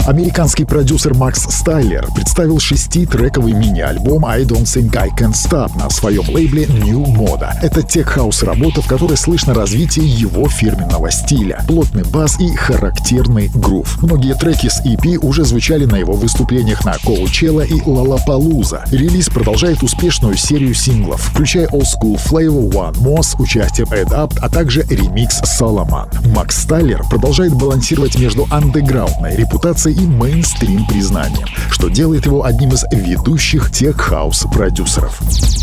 Американский продюсер Макс Стайлер представил 6-трековый мини-альбом «I Don't Think I Can Stop» на своем лейбле New Moda. Это тех-хаус-работа, в которой слышно развитие его фирменного стиля, плотный бас и характерный грув. Многие треки с EP уже звучали на его выступлениях на Coachella и Lollapalooza. Релиз продолжает успешную серию синглов, включая Old School Flavor, One More с участием Add Up, а также ремикс Solomon. Макс Стайлер продолжает балансировать между андеграундной репутацией и мейнстрим признанием, что делает его одним из ведущих тех-хаус продюсеров.